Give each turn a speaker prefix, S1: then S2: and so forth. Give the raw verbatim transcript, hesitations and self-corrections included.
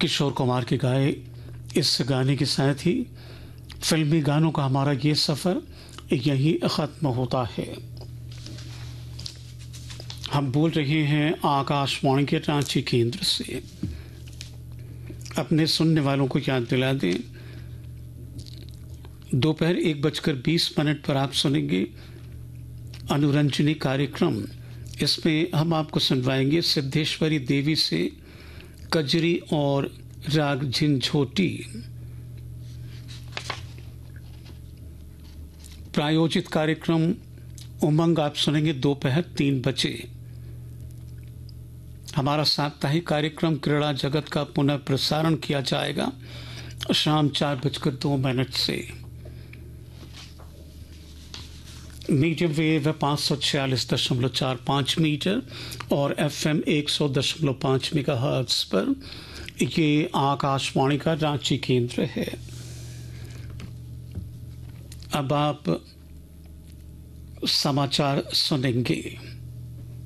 S1: किशोर कुमार के गाए इस गाने के साथ ही फिल्मी गानों का हमारा ये सफ़र यही ख़त्म होता है। हम बोल रहे हैं आकाशवाणी के रांची केंद्र से। अपने सुनने वालों को याद दिला दें, दोपहर एक बजकर बीस मिनट पर आप सुनेंगे अनुरंजनी कार्यक्रम। इसमें हम आपको सुनवाएंगे सिद्धेश्वरी देवी से कजरी और राग झिंझोटी। प्रायोजित कार्यक्रम उमंग आप सुनेंगे दोपहर तीन बजे। हमारा साप्ताहिक कार्यक्रम क्रीड़ा जगत का पुनः प्रसारण किया जाएगा शाम चार बजकर दो मिनट से। मीडियम वेव पाँच सौ छियालीस दशमलव चार पाँच मीटर और एफ एम एक सौ दशमलव पाँच मेगा हर्ट्ज पर ये आकाशवाणी का रांची केंद्र है। अब आप समाचार सुनेंगे।